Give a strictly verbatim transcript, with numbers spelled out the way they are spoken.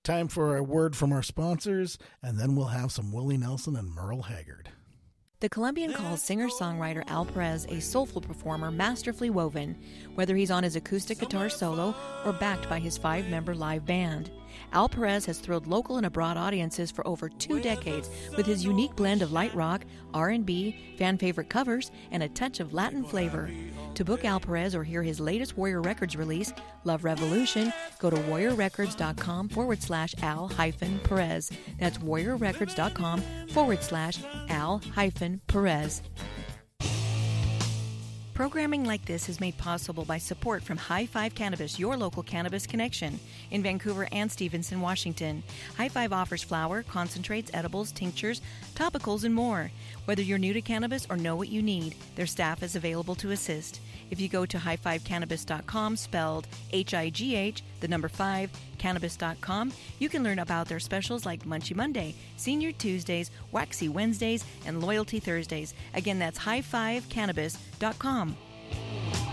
time for a word from our sponsors, and then we'll have some Willie Nelson and Merle Haggard. The Colombian calls singer-songwriter Al Perez a soulful performer masterfully woven, whether he's on his acoustic guitar solo or backed by his five-member live band. Al Perez has thrilled local and abroad audiences for over two decades with his unique blend of light rock, R and B, fan-favorite covers, and a touch of Latin flavor. To book Al Perez or hear his latest Warrior Records release, Love Revolution, go to warriorrecords.com forward slash Al hyphen Perez. That's warriorrecords.com forward slash Al hyphen Perez. Programming like this is made possible by support from High Five Cannabis, your local cannabis connection, in Vancouver and Stevenson, Washington. High Five offers flower, concentrates, edibles, tinctures, topicals, and more. Whether you're new to cannabis or know what you need, their staff is available to assist. If you go to high five cannabis dot com, spelled H I G H, the number five, cannabis dot com, you can learn about their specials like Munchie Monday, Senior Tuesdays, Waxy Wednesdays, and Loyalty Thursdays. Again, that's high five cannabis dot com.